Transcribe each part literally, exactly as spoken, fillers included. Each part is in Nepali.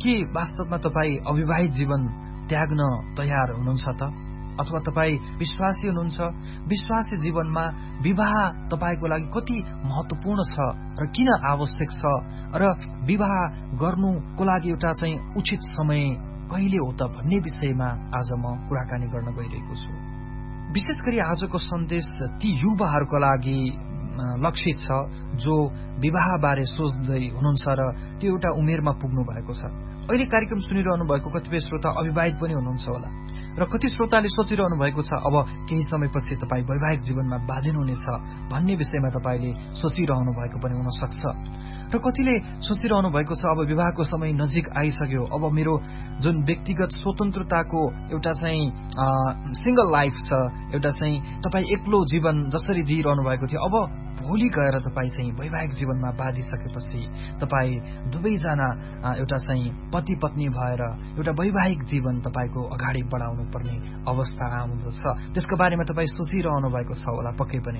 के वास्तवमा तपाईँ अविवाहित जीवन त्याग्न तयार हुनुहुन्छ त? अथवा तपाईँ विश्वासी हुनुहुन्छ? विश्वासी जीवनमा विवाह तपाईँको लागि कति महत्वपूर्ण छ र किन आवश्यक छ र विवाह गर्नुको लागि एउटा चाहिँ उचित समय कहिले हो त भन्ने विषयमा आज म कुराकानी गर्न गइरहेको छु। विशेष गरी आजको सन्देश ती युवाहरूको लागि लक्षित छ जो विवाह बारे सोच्दै हुनुहुन्छ र त्यो एउटा उमेरमा पुग्नु भएको छ। अहिले कार्यक्रम सुनिरहनु भएको कतिपय श्रोता अविवाहित पनि हुनुहुन्छ होला र कति श्रोताले सोचिरहनु भएको छ अब केही समयपछि तपाईँ वैवाहिक जीवनमा बाधिन हुनेछ भन्ने विषयमा तपाईँले सोचिरहनु भएको पनि हुन सक्छ र कतिले सोचिरहनु भएको छ अब विवाहको समय नजिक आइसक्यो, अब मेरो जुन व्यक्तिगत स्वतन्त्रताको एउटा चाहिँ सिंगल लाइफ छ, एउटा चाहिँ तपाईँ एक्लो जीवन जसरी जिइरहनु भएको थियो, अब भोलि गएर तपाईँ चाहिँ वैवाहिक जीवनमा बाधिसकेपछि तपाईँ दुवैजना एउटा चाहिँ पति पत्नी भएर एउटा वैवाहिक जीवन तपाईँको अगाडि बढाउनु पर्ने अवस्था आउँदछ। त्यसको बारेमा तपाईँ सोचिरहनु भएको छ होला पक्कै पनि।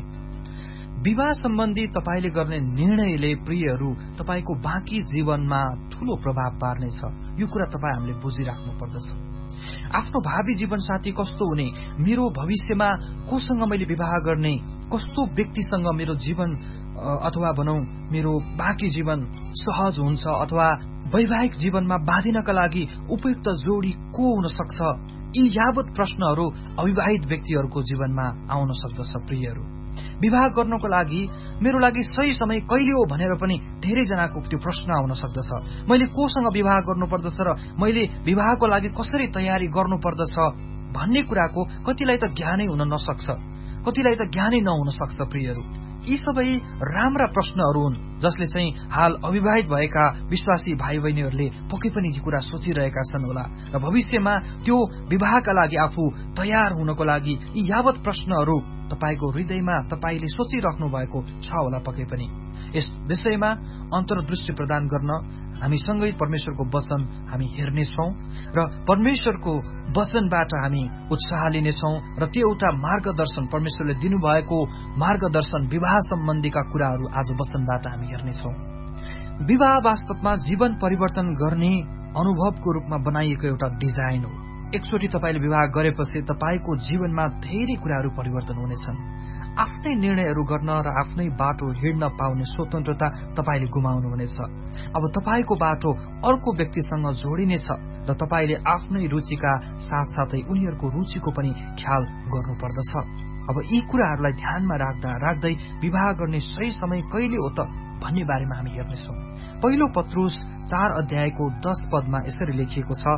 विवाह सम्बन्धी तपाईँले गर्ने निर्णयले प्रियहरू तपाईँको बाँकी जीवनमा ठूलो प्रभाव पार्नेछ। यो कुरा तपाईँ हामीले बुझिराख्नु पर्दछ। आफ्नो भावी जीवन साथी कस्तो हुने, मेरो भविष्यमा कोसँग मैले विवाह गर्ने, कस्तो व्यक्तिसँग मेरो जीवन अथवा भनौं मेरो बाँकी जीवन सहज हुन्छ अथवा वैवाहिक जीवनमा बाँधिनका लागि उपयुक्त जोडी को हुन सक्छ, यी यावत प्रश्नहरू अविवाहित व्यक्तिहरूको जीवनमा आउन सक्दछ। प्रियहरू, विवाह गर्नको लागि मेरो लागि सही समय कहिले हो भनेर पनि धेरैजनाको त्यो प्रश्न आउन सक्दछ। मैले कोसँग विवाह गर्नुपर्दछ र मैले विवाहको लागि कसरी तयारी गर्नुपर्दछ भन्ने कुराको कतिलाई त ज्ञानै हुन नसक्छ, कतिलाई त ज्ञानै नहुन सक्छ। प्रियहरू, यी सबै राम्रा प्रश्नहरू हुन् जसले चाहिँ हाल अविवाहित भएका विश्वासी भाइ बहिनीहरूले पक्कै पनि यी कुरा सोचिरहेका छन् होला र भविष्यमा त्यो विवाहका लागि आफू तयार हुनको लागि यी यावत प्रश्नहरू तपाईको हृदयमा तपाईले सोचिराख्नु भएको छ होला पक्कै पनि। यस विषयमा अन्तर्दृष्टि प्रदान गर्न हामी सँगै परमेश्वरको वचन हामी हेर्नेछौं र परमेश्वरको वचनबाट हामी उत्साह लिनेछौं र त्यो एउटा मार्गदर्शन परमेश्वरले दिनुभएको मार्गदर्शन विवाह सम्बन्धीका कुराहरू आज वचनबाट हामी हेर्नेछौं। विवाह वास्तवमा जीवन परिवर्तन गर्ने अनुभवको रूपमा बनाइएको एउटा डिजाइन हो। एकचोटि तपाईले विवाह गरेपछि तपाईको जीवनमा धेरै कुराहरू परिवर्तन हुनेछन्। आफ्नै निर्णयहरू गर्न र आफ्नै बाटो हिड्न पाउने स्वतन्त्रता तपाईले गुमाउनु हुनेछ। अब तपाईको बाटो अर्को व्यक्तिसँग जोडिनेछ र तपाईले आफ्नै रुचिका साथसाथै उनीहरूको रुचिको पनि ख्याल गर्नुपर्दछ। अब यी कुराहरूलाई ध्यानमा राख्दा राख्दै विवाह गर्ने सही समय कहिले हो त भन्ने बारेमा हामी हेर्नेछौं। पहिलो पत्रुस चार अध्यायको दश पदमा यसरी लेखिएको छ,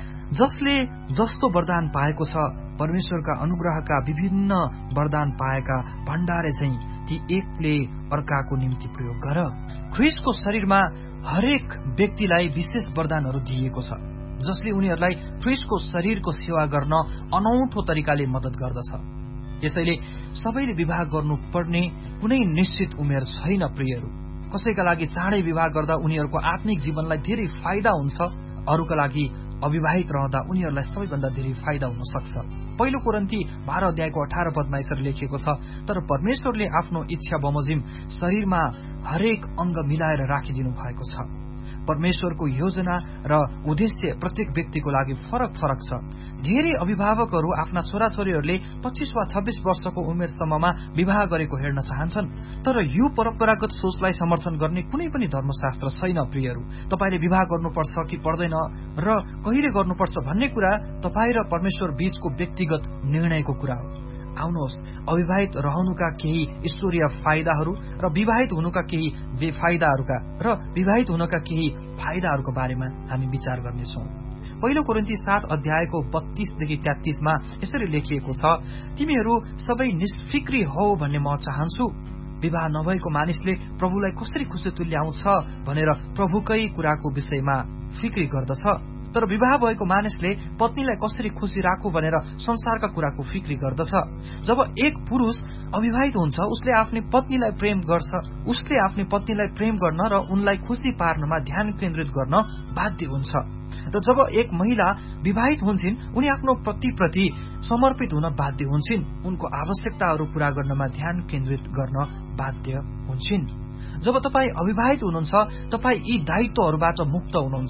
जसले जस्तो वरदान पाएको छ परमेश्वरका अनुग्रहका विभिन्न वरदान पाएका भण्डारे चाहिँ ती एकले अर्काको निम्ति प्रयोग गर। ख्रीष्टको शरीरमा हरेक व्यक्तिलाई विशेष वरदानहरू दिइएको छ जसले उनीहरूलाई ख्रीष्टको शरीरको सेवा गर्न अनौठो तरिकाले मद्दत गर्दछ। यसैले सबैले विवाह गर्नुपर्ने कुनै निश्चित उमेर छैन। प्रियहरू, कसैका लागि चाँडै विवाह गर्दा उनीहरूको आत्मिक जीवनलाई धेरै फाइदा हुन्छ, अरूका लागि अविवाहित रहँदा उनीहरूलाई सबैभन्दा धेरै फाइदा हुन सक्छ। पहिलो कोरिन्थी बाह्र अध्यायको अठार पदमा यसरी लेखिएको छ, तर परमेश्वरले आफ्नो इच्छा बमोजिम शरीरमा हरेक अंग मिलाएर राखिदिनु भएको छ। परमेश्वरको योजना र उद्देश्य प्रत्येक व्यक्तिको लागि फरक फरक छ। धेरै अभिभावकहरू आफ्ना छोराछोरीहरूले पच्चीस वा छब्बीस वर्षको उमेरसम्ममा विवाह गरेको हेर्न चाहन्छन्, तर यो परम्परागत सोचलाई समर्थन गर्ने कुनै पनि धर्मशास्त्र छैन। प्रियहरू, तपाईले विवाह गर्नुपर्छ कि पर्दैन र कहिले गर्नुपर्छ भन्ने कुरा तपाईँ र परमेश्वर बीचको व्यक्तिगत निर्णयको कुरा हो। आउनुहोस्, अविवाहित रहनुका केही ईश्वरीय फाइदाहरू र विवाहित हुनुका केही बेफाइदाहरूका र विवाहित हुनका केही फाइदाहरूको बारेमा हामी विचार गर्नेछौँ। पहिलो कोरिन्थी सात अध्यायको बत्तीसदेखि तेत्तीसमा यसरी लेखिएको छ, तिमीहरू सबै निष्फिक्री हौ भन्ने म चाहन्छु। विवाह नभएको मानिसले प्रभुलाई कसरी खुसी तुल्याउँछ भनेर प्रभुकै कुराको विषयमा फिक्री गर्दछ, तर विवाह भएको मानिसले पत्नीलाई कसरी खुसी राखु भनेर संसारका कुराको फिक्री गर्दछ। जब एक पुरुष अविवाहित हुन्छ उसले आफ्नै पत्नीलाई प्रेम गर्छ, उसले आफ्नै पत्नीलाई प्रेम गर्न र उनलाई खुसी पार्नमा ध्यान केन्द्रित गर्न बाध्य हुन्छ। र जब एक महिला विवाहित हुन्छन् उनी आफ्नो पतिप्रति समर्पित हुन बाध्य हुन्छन्, उनको आवश्यकताहरू पूरा गर्नमा ध्यान केन्द्रित गर्न बाध्य हुन्छन्। जब तपाईँ अविवाहित हुनुहुन्छ तपाईँ यी दायित्वहरूबाट मुक्त हुनुहुन्छ।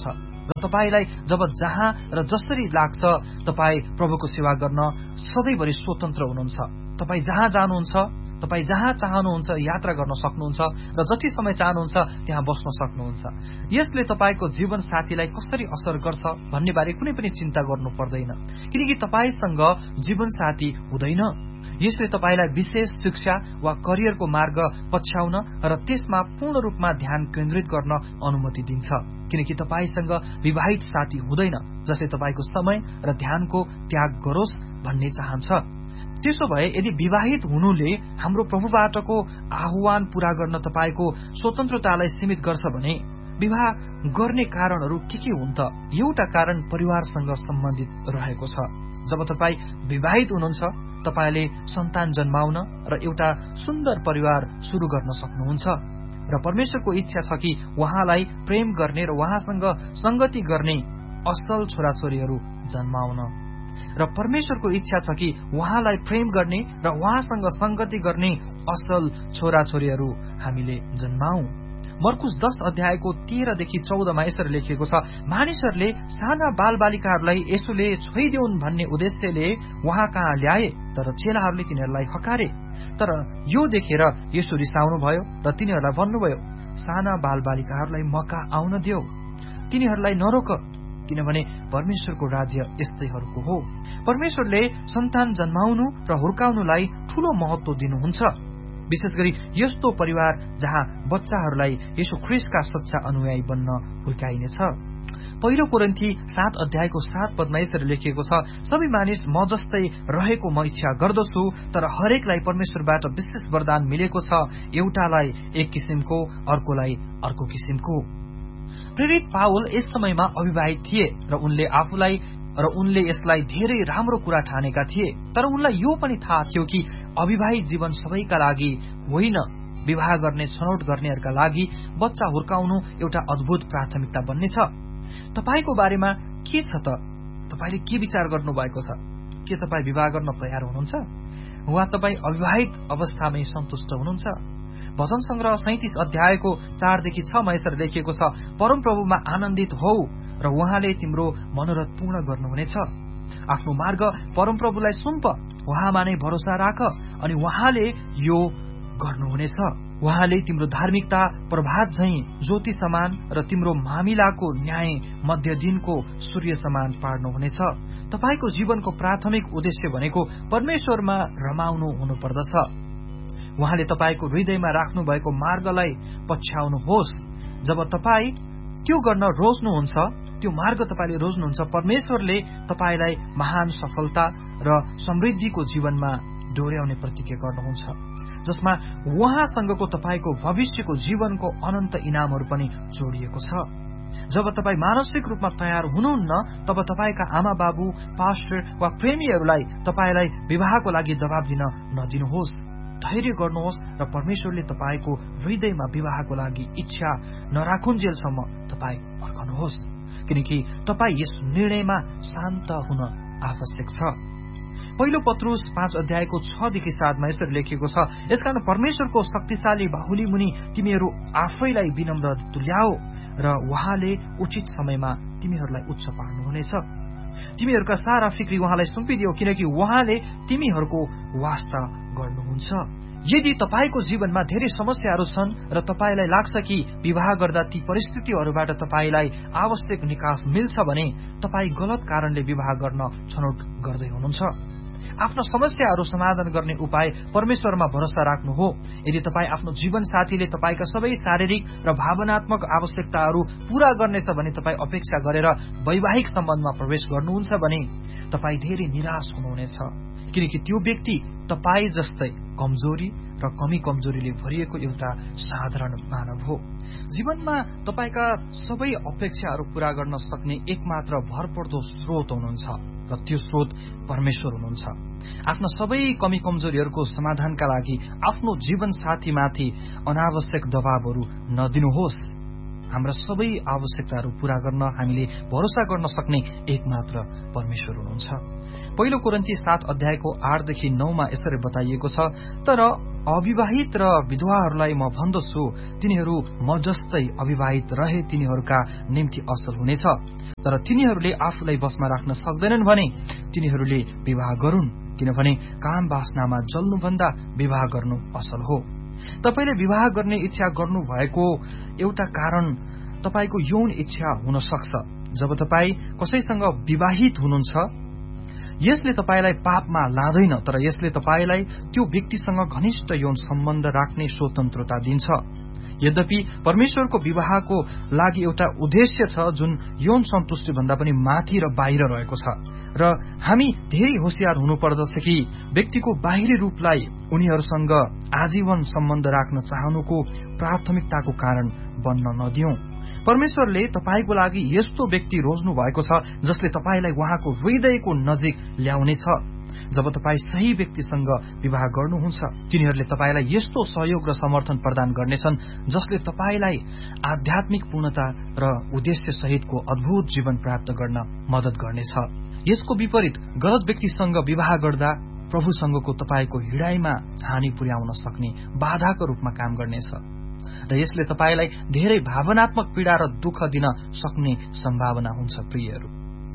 र तपाईलाई जब जहाँ र जसरी लाग्छ तपाईँ प्रभुको सेवा गर्न सधैँभरि स्वतन्त्र हुनुहुन्छ। तपाईँ जहाँ जानुहुन्छ, तपाईँ जहाँ चाहनुहुन्छ यात्रा गर्न सक्नुहुन्छ र जति समय चाहनुहुन्छ त्यहाँ बस्न सक्नुहुन्छ। यसले तपाईको जीवन साथीलाई कसरी असर गर्छ भन्ने बारे कुनै पनि चिन्ता गर्नु पर्दैन, किनकि तपाईसँग जीवन साथी हुँदैन। यसले तपाईलाई विशेष शिक्षा वा करियरको मार्ग पछ्याउन र त्यसमा पूर्ण रूपमा ध्यान केन्द्रित गर्न अनुमति दिन्छ, किनकि तपाईसँग विवाहित साथी हुँदैन जसले तपाईको समय र ध्यानको त्याग गरोस् भन्ने चाहन्छ। त्यसो भए यदि विवाहित हुनुले हाम्रो प्रभुबाटको आह्वान पूरा गर्न तपाईको स्वतन्त्रतालाई सीमित गर्छ भने विवाह गर्ने कारणहरू के के हुन् त? एउटा कारण परिवारसँग सम्बन्धित रहेको छ। जब तपाईँ विवाहित हुनुहुन्छ तपाईले सन्तान जन्माउन र एउटा सुन्दर परिवार सुरु गर्न सक्नुहुन्छ र परमेश्वरको इच्छा छ कि उहाँलाई प्रेम गर्ने र उहाँसँग संगति गर्ने असल छोराछोरीहरू जन्माउन, र परमेश्वरको इच्छा छ कि उहाँलाई प्रेम गर्ने र उहाँसँग संगति गर्ने असल छोराछोरीहरू हामीले जन्माऊ। मर्कुस दश अध्यायको तेह्रदेखि चौधमा यसरी लेखिएको छ, मानिसहरूले साना बालबालिकाहरूलाई यसोले छोइदेऊन् भन्ने उद्देश्यले उहाँ कहाँ ल्याए, तर चेलाहरूले तिनीहरूलाई हकारे। तर यो देखेर यसो रिसाउनु भयो र तिनीहरूलाई भन्नुभयो, साना बालबालिकाहरूलाई मका आउन देऊ, तिनीहरूलाई नरोक, किनभने परमेश्वरको राज्य यस्तैहरूको हो। परमेश्वरले सन्तान जन्माउनु र हुर्काउनुलाई ठूलो महत्व दिनुहुन्छ, विशेष गरी यस्तो परिवार जहाँ बच्चाहरूलाई यीशु ख्रीष्टका सच्चा अनुयायी बन्न हुर्काइनेछ। पहिलो कोरिन्थी सात अध्यायको सात पदमा यसरी लेखिएको छ, सबै मानिस म जस्तै रहेको म इच्छा गर्दछु, तर हरेकलाई परमेश्वरबाट विशेष वरदान मिलेको छ, एउटालाई एक किसिमको, अर्कोलाई अर्को किसिमको। प्रेरित पावल यस समयमा अविवाहित थिए र उनले आफूलाई र उनले यसलाई धेरै राम्रो कुरा ठानेका थिए, तर उनलाई यो पनि थाहा थियो कि अविवाहित जीवन सबैका लागि होइन। विवाह गर्ने छनौट गर्नेहरूका लागि बच्चा हुर्काउनु एउटा अद्भुत प्राथमिकता बन्नेछ। तपाईको बारेमा के छ त? तपाईले के विचार गर्नु भएको छ? के तपाईँ विवाह गर्न तयार हुनुहुन्छ वा तपाईँ अविवाहित अवस्थामै सन्तुष्ट हुनुहुन्छ? भजन संग्रह सैतिस अध्यायको चारदेखि छमा यसरी लेखिएको छ, परमप्रभुमा आनन्दित हौ र उहाँले तिम्रो मनोरथ पूर्ण गर्नुहुनेछ। आफ्नो मार्ग परमप्रभुलाई सुम्प, उहाँमा नै भरोसा राख अनि उहाँले यो गर्नुहुनेछ। उहाँले तिम्रो धार्मिकता प्रभात झैं ज्योति समान र तिम्रो मामिलाको न्याय मध्य दिनको सूर्य समान पार्नुहुनेछ। तपाईको जीवनको प्राथमिक उद्देश्य भनेको परमेश्वरमा रमाउनु हुनुपर्दछ। उहाँले तपाईको हृदयमा राख्नु भएको मार्गलाई पछ्याउनुहोस्। जब तपाईँ त्यो गर्न रोज्नुहुन्छ, त्यो मार्ग तपाईले रोज्नुहुन्छ, परमेश्वरले तपाईलाई महान सफलता र समृद्धिको जीवनमा डोर्याउने प्रतिज्ञा गर्नुहुन्छ, जसमा उहाँसँगको तपाईको भविष्यको जीवनको अनन्त इनामहरू पनि जोडिएको छ। जब तपाईँ मानसिक रूपमा तयार हुनुहुन्न, तब तपाईका आमा बाबु, पास्टर वा प्रेमीहरूलाई तपाईलाई विवाहको लागि दबाब दिन नदिनुहोस्। धैर्य गर्नुहोस् र परमेश्वरले तपाईको हृदयमा विवाहको लागि इच्छा नराखुन्जेलसम्म तपाईँ पर्खनुहोस्, किनकि तपाईँ यस निर्णयमा शान्त हुन आवश्यक छ। पहिलो पत्रुस पाँच अध्यायको छदेखि सातमा यसरी लेखिएको छ, यसकारण परमेश्वरको शक्तिशाली बाहुली मुनि तिमीहरू आफैलाई विनम्र तुल्याओ र उहाँले उचित समयमा तिमीहरूलाई उच्च पार्नुहुनेछ। तिमीहरूका सारा फिक्री उहाँलाई सुम्पिदियो, किनकि उहाँले तिमीहरूको वास्ता गर्नुहुन्छ। यदि तपाईको जीवनमा धेरै समस्याहरू छन् र तपाईलाई लाग्छ कि विवाह गर्दा ती परिस्थितिहरूबाट तपाईलाई आवश्यक निकास मिल्छ भने तपाईँ गलत कारणले विवाह गर्न छनौट गर्दै हुनुहुन्छ। आफ्ना समस्याहरू समाधान गर्ने उपाय परमेश्वरमा भरोसा राख्नु हो। यदि तपाईँ आफ्नो जीवन साथीले तपाईका सबै शारीरिक र भावनात्मक आवश्यकताहरू पूरा गर्नेछ भने तपाईँ अपेक्षा गरेर वैवाहिक सम्बन्धमा प्रवेश गर्नुहुन्छ भने तपाईँ धेरै निराश हुनुहुनेछ, किनकि त्यो व्यक्ति तपाईँ जस्तै कमजोरी र कमी कमजोरीले भरिएको एउटा साधारण मानव हो। जीवनमा तपाईका सबै अपेक्षाहरू पूरा गर्न सक्ने एकमात्र भरपर्दो स्रोत हुनुहुन्छ र त्यो स्रोत परमेश्वर हुनुहुन्छ। आफ्ना सबै कमी कमजोरीहरूको समाधानका लागि आफ्नो जीवन साथीमाथि अनावश्यक दबावहरू नदिनुहोस्। हाम्रा सबै आवश्यकताहरू पूरा गर्न हामीले भरोसा गर्न सक्ने एकमात्र परमेश्वर हुनुहुन्छ। पहिलो कोरिन्थी सात अध्यायको आठदेखि नौमा यसरी बताइएको छ, तर अविवाहित र विधवाहरूलाई म भन्दछु, तिनीहरू म जस्तै अविवाहित रहे तिनीहरूका निम्ति असल हुनेछ। तर तिनीहरूले आफूलाई बसमा राख्न सक्दैनन् भने तिनीहरूले विवाह गरून्, किनभने काम वासनामा जल्नुभन्दा विवाह गर्नु असल हो। तपाईले विवाह गर्ने इच्छा गर्नु भएको एउटा कारण तपाईको यौन इच्छा हुन सक्छ। जब तपाई कसैसँग विवाहित हुनुहुन्छ, यसले तपाईलाई पापमा लाँदैन, तर यसले तपाईलाई त्यो व्यक्तिसँग घनिष्ठ यौन सम्बन्ध राख्ने स्वतन्त्रता दिन्छ। यद्यपि परमेश्वरको विवाहको लागि एउटा उद्देश्य छ जुन यौन सन्तुष्टि भन्दा पनि माथि र बाहिर रहेको छ, र हामी धेरै होशियार हुनुपर्दछ कि व्यक्तिको बाहिरी रूपलाई उनीहरूसँग आजीवन सम्बन्ध राख्न चाहनुको प्राथमिकताको कारण बन्न नदियौं। परमेश्वरले तपाईको लागि यस्तो व्यक्ति रोज्नु भएको छ जसले तपाईलाई उहाँको हृदयको नजिक ल्याउनेछ। जब तपाई सही व्यक्तिसँग विवाह गर्नुहुन्छ, तिनीहरूले तपाईलाई यस्तो सहयोग र समर्थन प्रदान गर्नेछन् जसले तपाईलाई आध्यात्मिक पूर्णता र उद्देश्य सहितको अद्भुत जीवन प्राप्त गर्न मद्दत गर्नेछ। यसको विपरीत गलत व्यक्तिसँग विवाह गर्दा प्रभुसँगको तपाईको हृदयमा हानि पुर्याउन सक्ने बाधाको रूपमा काम गर्नेछ, र यसले तपाईलाई धेरै भावनात्मक पीडा र दुःख दिन सक्ने सम्भावना हुन्छ। प्रियहरू,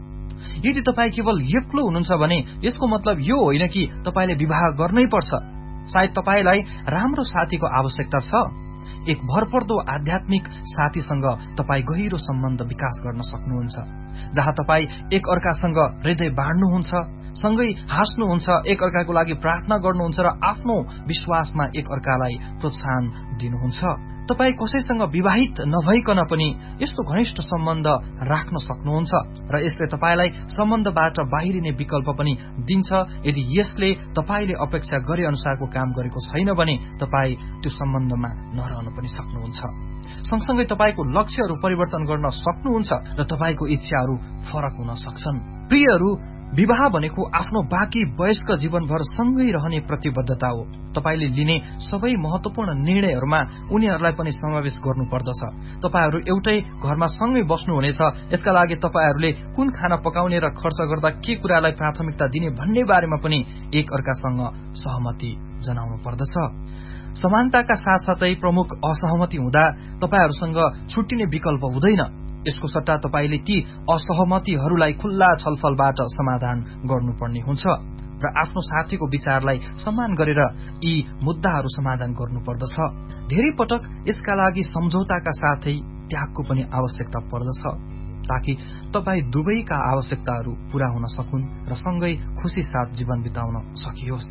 यदि तपाई केवल एक्लो हुनुहुन्छ भने यसको मतलब यो होइन कि तपाईले विवाह गर्नै पर्छ। सायद तपाईलाई राम्रो साथीको आवश्यकता छ। एक भरपर्दो आध्यात्मिक साथीसँग तपाई गहिरो सम्बन्ध विकास गर्न सक्नुहुन्छ, जहाँ तपाई एक अर्कासँग हृदय बाँड्नुहुन्छ, सँगै हाँस्नुहुन्छ, एक अर्काको लागि प्रार्थना गर्नुहुन्छ र आफ्नो विश्वासमा एक अर्कालाई प्रोत्साहन दिनुहुन्छ। तपाई कसैसँग विवाहित नभइकन पनि यस्तो घनिष्ठ सम्बन्ध राख्न सक्नुहुन्छ, र यसले तपाईलाई सम्बन्धबाट बाहिरिने विकल्प पनि दिन्छ। यदि यसले तपाईले अपेक्षा गरे अनुसारको काम गरेको छैन भने तपाई त्यो सम्बन्धमा नरहन पनि सक्नुहुन्छ। सँगसँगै तपाईको लक्ष्यहरू परिवर्तन गर्न सक्नुहुन्छ र तपाईको इच्छाहरू फरक हुन सक्छन्। प्रियहरू, विवाह भनेको आफ्नो बाँकी वयस्क जीवनभर सँगै रहने प्रतिबद्धता हो। तपाईले लिने सबै महत्वपूर्ण निर्णयहरूमा उनीहरूलाई पनि समावेश गर्नुपर्दछ। तपाईहरू एउटै घरमा सँगै बस्नुहुनेछ, यसका लागि तपाईहरूले कुन खाना पकाउने र खर्च गर्दा के कुरालाई प्राथमिकता दिने भन्ने बारेमा पनि एक अर्कासँग सहमति जनाउनु पर्दछ। समानताका साथसाथै प्रमुख असहमति हुँदा तपाईहरूसँग छुट्टिने विकल्प हुँदैन। यसको सट्टा तपाईले ती असहमतिहरूलाई खुल्ला छलफलबाट समाधान गर्नुपर्ने हुन्छ र आफ्नो साथीको विचारलाई सम्मान गरेर यी मुद्दाहरू समाधान गर्नुपर्दछ। धेरै पटक यसका लागि सम्झौताका साथै त्यागको पनि आवश्यकता पर्दछ, ताकि तपाई दुवैका आवश्यकताहरू पूरा हुन सकुन् र सँगै खुशी साथ जीवन बिताउन सकियोस्।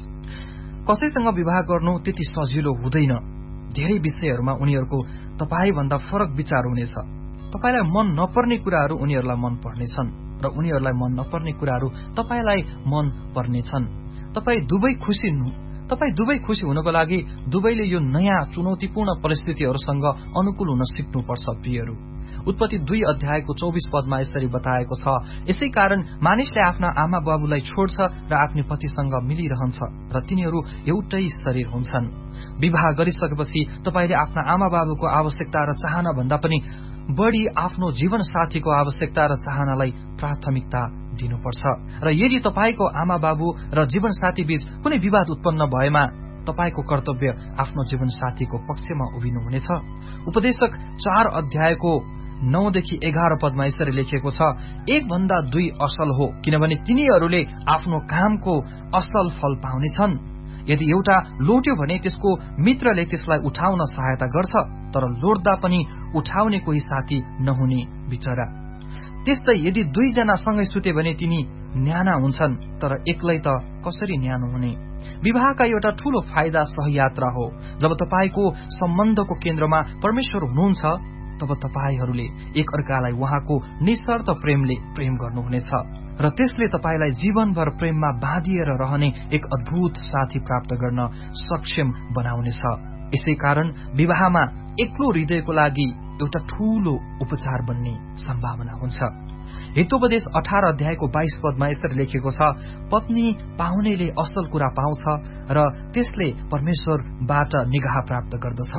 कसैसँग विवाह गर्नु त्यति सजिलो हुँदैन। धेरै विषयहरूमा उनीहरूको तपाईभन्दा फरक विचार हुनेछ। तपाईलाई मन नपर्ने कुराहरू उनीहरूलाई मन पर्नेछन् र उनीहरूलाई मन नपर्ने कुराहरू तपाईलाई मन पर्नेछन्। तपाई दुवै खुशी तपाई दुवै खुशी हुनको लागि दुवैले यो नयाँ चुनौतीपूर्ण परिस्थितिहरूसँग अनुकूल हुन सिक्नुपर्छ। प्रियहरू, उत्पत्ति दुई अध्यायको चौबिस पदमा यसरी बताएको छ, यसै कारण मानिसले आफ्ना आमा बाबुलाई छोड्छ र आफ्नो पतिसँग मिलिरहन्छ र तिनीहरू एउटै शरीर हुन्छन्। विवाह गरिसकेपछि तपाईले आफ्ना आमा बाबुको आवश्यकता र चाहना भन्दा पनि बढी आफ्नो जीवन साथीको आवश्यकता र चाहनालाई प्राथमिकता दिनुपर्छ। र यदि तपाईको आमा बाबु र जीवन साथी बीच कुनै विवाद उत्पन्न भएमा तपाईको कर्तव्य आफ्नो जीवन साथीको पक्षमा उभिनु हुनेछ। उपदेशक चार अध्यायको नौदेखि एघार पदमा यसरी लेखिएको छ, एक भन्दा दुई असल हो, किनभने तिनीहरूले आफ्नो कामको असल फल पाउनेछन्। यदि एउटा लोट्यो भने त्यसको मित्रले त्यसलाई उठाउन सहायता गर्छ, तर लोट्दा पनि उठाउने कोही साथी नहुने बिचरा। त्यस्तै यदि दुईजना सँगै सुते भने तिनी न्याना हुन्छन्, तर एक्लै त कसरी न्यानो हुने। विवाहका एउटा ठूलो फाइदा सहयात्रा हो। जब तपाईको सम्बन्धको केन्द्रमा परमेश्वर हुनुहुन्छ, तब तपाईहरूले एक अर्कालाई उहाँको निशर्त प्रेमले प्रेम गर्नुहुनेछ र त्यसले तपाईलाई जीवनभर प्रेममा बाँधिएर रहने एक अद्भुत साथी प्राप्त गर्न सक्षम बनाउनेछ। यसै कारण विवाहमा एक्लो हृदयको लागि एउटा ठूलो उपचार बन्ने सम्भावना हुन्छ। हितोपदेश अठार अध्यायको बाइस पदमा यसरी लेखिएको छ, पत्नी पाउनेले असल कुरा पाउँछ र त्यसले परमेश्वरबाट निगाह प्राप्त गर्दछ।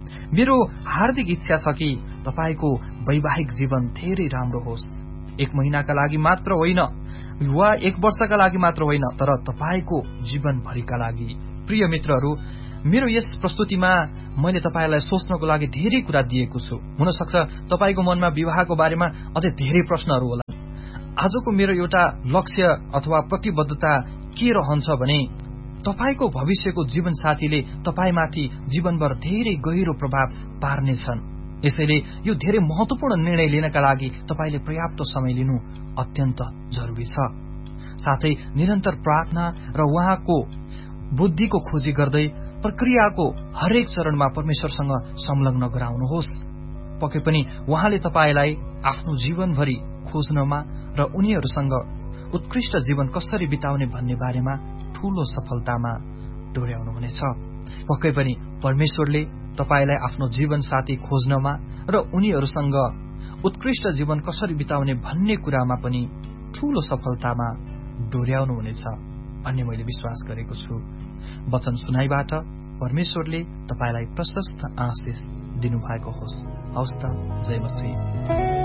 मेरो हार्दिक इच्छा छ कि तपाईको वैवाहिक जीवन धेरै राम्रो होस्। एक महिनाका लागि मात्र होइन वा एक वर्षका लागि मात्र होइन, तर तपाईको जीवनभरिका लागि। प्रिय मित्रहरू, मेरो यस प्रस्तुतिमा मैले तपाईलाई सोच्नको लागि धेरै कुरा दिएको छु। हुन सक्छ तपाईको मनमा विवाहको बारेमा अझै धेरै प्रश्नहरू होला। आजको मेरो एउटा लक्ष्य अथवा प्रतिबद्धता के रहन्छ भने तपाईको भविष्यको जीवन साथीले तपाईमाथि जीवनभर धेरै गहिरो प्रभाव पार्नेछन्। यसैले यो धेरै महत्वपूर्ण निर्णय लिनका लागि तपाईले पर्याप्त समय लिनु अत्यन्त जरुरी छ। साथै निरन्तर प्रार्थना र उहाँको बुद्धिको खोजी गर्दै प्रक्रियाको हरेक चरणमा परमेश्वरसँग संलग्न गराउनुहोस्। पक्कै पनि उहाँले तपाईलाई आफ्नो जीवनभरि खोज्नमा र उनीहरूसँग उत्कृष्ट जीवन कसरी बिताउने भन्ने बारेमा ठूलो सफलतामा डोर्याउनुहुनेछ। पक्कै पनि परमेश्वरले तपाईलाई आफ्नो जीवन साथी खोज्नमा र उनीहरूसँग उत्कृष्ट जीवन कसरी बिताउने भन्ने कुरामा पनि ठूलो सफलतामा डोर्याउनुहुनेछ भन्ने मैले विश्वास गरेको छु। वचन सुनाइबाट परमेश्वरले तपाईलाई प्रशस्त आशिष दिनुभएको होस्। हवस् त, जय मसीह।